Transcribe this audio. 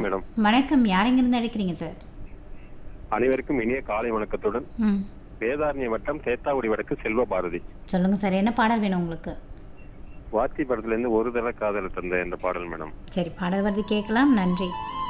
Madam. வணக்கம். யார் எங்கிருந்து அழைக்கிறீங்க சார்? அனைவருக்கும் இனிய காலை வணக்கத்துடன் ம். வேதாரண்ய வட்டம் தேத்தாவுடி வடக்கு செல்வ பாரதி. சொல்லுங்க சார். என்ன பாடல் வேணும் உங்களுக்கு? வாத்தி படத்துல இருந்து ஒரு தல காதல் தந்த இந்த பாடல் மேடம். சரி, பாடல் வருது கேட்கலாம். நன்றி.